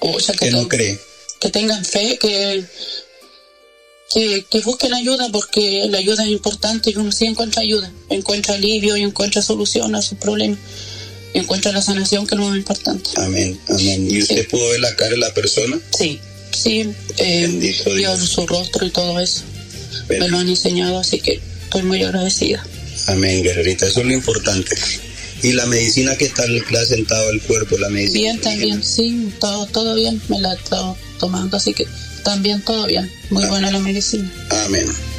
O sea, que no cree. Que tengan fe, que busquen ayuda, porque la ayuda es importante y uno sí encuentra ayuda, encuentra alivio y encuentra solución a sus problemas y encuentra la sanación, que es lo más importante. Amén, amén. ¿Y usted pudo ver la cara de la persona? Sí, vio su rostro y todo eso. Me lo han enseñado, así que estoy muy agradecida. Amén, guerrerita, eso es lo importante. ¿Y la medicina qué tal le ha sentado el cuerpo? La medicina bien, también, sí, todo bien, me la he estado tomando, así que también todo bien, muy buena la medicina. Amén.